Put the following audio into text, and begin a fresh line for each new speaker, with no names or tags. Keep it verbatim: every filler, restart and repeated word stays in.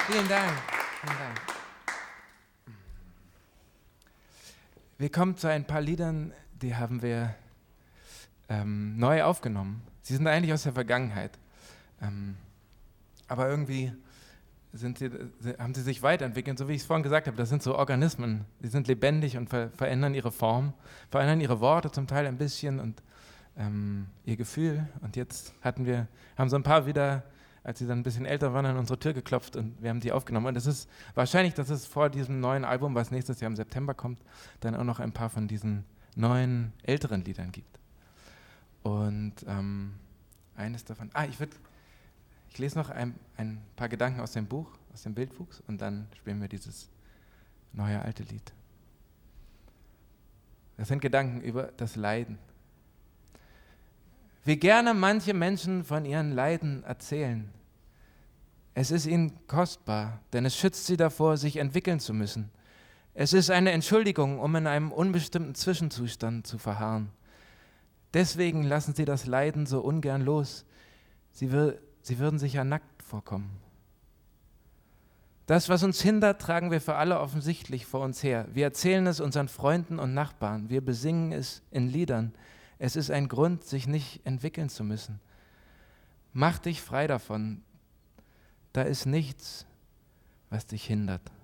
Vielen Dank. Vielen Dank. Wir kommen zu ein paar Liedern, die haben wir ähm, neu aufgenommen. Sie sind eigentlich aus der Vergangenheit. Ähm, aber irgendwie sind sie, haben sie sich weiterentwickelt. So wie ich es vorhin gesagt habe, das sind so Organismen. Die sind lebendig und ver verändern ihre Form, verändern ihre Worte zum Teil ein bisschen und ähm, ihr Gefühl. Und jetzt hatten wir, haben so ein paar wieder, als sie dann ein bisschen älter waren, an unsere Tür geklopft und wir haben die aufgenommen. Und es ist wahrscheinlich, dass es vor diesem neuen Album, was nächstes Jahr im September kommt, dann auch noch ein paar von diesen neuen, älteren Liedern gibt. Und ähm, eines davon, ah, ich würde, ich lese noch ein, ein paar Gedanken aus dem Buch, aus dem Bildwuchs und dann spielen wir dieses neue, alte Lied. Das sind Gedanken über das Leiden. Wie gerne manche Menschen von ihren Leiden erzählen. Es ist ihnen kostbar, denn es schützt sie davor, sich entwickeln zu müssen. Es ist eine Entschuldigung, um in einem unbestimmten Zwischenzustand zu verharren. Deswegen lassen sie das Leiden so ungern los. Sie, wir, sie würden sich ja nackt vorkommen. Das, was uns hindert, tragen wir für alle offensichtlich vor uns her. Wir erzählen es unseren Freunden und Nachbarn. Wir besingen es in Liedern. Es ist ein Grund, sich nicht entwickeln zu müssen. Mach dich frei davon. Da ist nichts, was dich hindert.